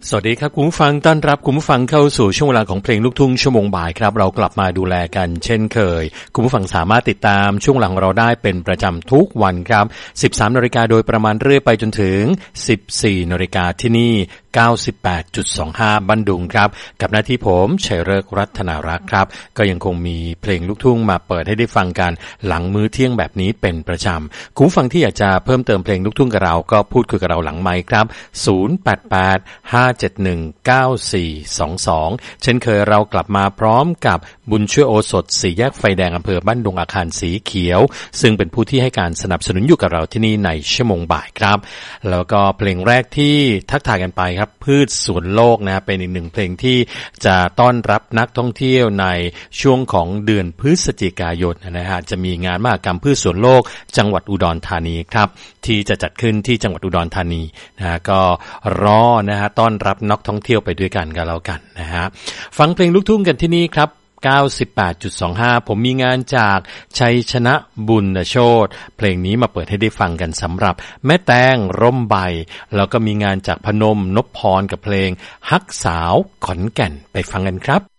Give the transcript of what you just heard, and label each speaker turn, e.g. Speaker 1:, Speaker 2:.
Speaker 1: สวัสดีครับคุณผู้ฟังต้อนรับคุณผู้ฟังเข้าสู่ช่วงเวลาของเพลงลูกทุ่งชั่วโมงบ่ายครับเรากลับมาดูแลกันเช่นเคยคุณผู้ฟังสามารถติดตามช่วงเวลาของเราได้เป็นประจำทุกวันครับ 13 นาฬิกาโดยประมาณเรื่อยไปจนถึง 14 นาฬิกาที่นี่ 98.25 บันดุงครับกับหน้าที่ผมชัยฤกษ์รัตนารักษ์ครับก็ยังคงมีเพลงลูกทุ่งมาเปิดให้ได้ฟังกันหลังมื้อเที่ยงแบบนี้เป็นประจำคุณผู้ฟังที่อยากจะเพิ่มเติมเพลงลูกทุ่งกับเราก็พูดคุยกับเราหลังไมค์ครับ088-571-9422เช่นเคยเรากลับมาพร้อมกับบุญช่วยโอสถสี่แยกไฟแดงอำเภอบ้านดุงอาคารสีเขียวซึ่งเป็นผู้ที่ให้การสนับสนุนอยู่กับเราที่นี่ในชั่วโมงบ่ายครับแล้วก็เพลงแรกที่ทักทายกันไปครับพืชสวนโลกนะเป็นอีกหนึ่งเพลงที่จะต้อนรับนักท่องเที่ยวในช่วงของเดือนพฤศจิกายนนะฮะจะมีงานมหกรรมพืชสวนโลกจังหวัดอุดรธานีครับที่จะจัดขึ้นที่จังหวัดอุดรธานีนะฮะก็รอนะฮะต้อนรับนักท่องเที่ยวไปด้วยกันแล้วกันนะฮะฟังเพลงลูกทุ่งกันที่นี่ครับ98.25 ผมมีงานจากชัยชนะบุญโชติเพลงนี้มาเปิดให้ได้ฟังกันสำหรับแม่แตงร่มใบแล้วก็มีงานจากพนมนพพรกับเพลงฮักสาวขอนแก่นไปฟังกันครับ